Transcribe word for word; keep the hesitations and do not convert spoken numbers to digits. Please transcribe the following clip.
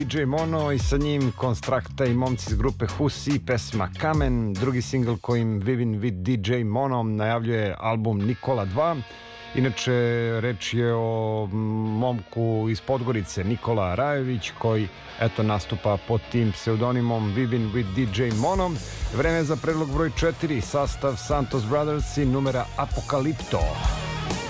D J Mono i sa njim Konstrakta i momci iz grupe Husi, pesma Kamen, drugi singl kojim Vivin with D J Mono najavljuje album Nikola dva. Inače, reč je o momku iz Podgorice, Nikola Rajević, koji eto nastupa pod tim pseudonimom Vivin with D J Mono. Vreme za predlog broj četiri, sastav Santos Brothers i numera Apokalipto.